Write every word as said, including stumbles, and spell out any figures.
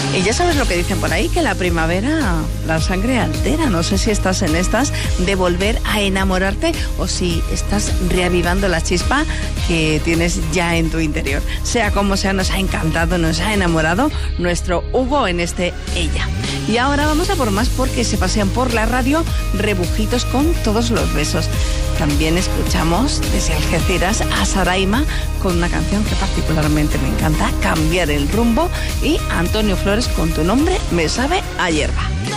Y ya sabes lo que dicen por ahí, que la primavera la sangre altera. No sé si estás en estas de volver a enamorarte o si estás reavivando la chispa que tienes ya en tu interior. Sea como sea, nos ha encantado, nos ha enamorado nuestro Hugo en este Ella. Y ahora vamos a por más, porque se pasean por la radio rebujitos con todos los besos. También escuchamos desde Algeciras a Saraima con una canción que particularmente me encanta, Cambiar el rumbo, y Antonio Flores con Tu nombre me sabe a hierba.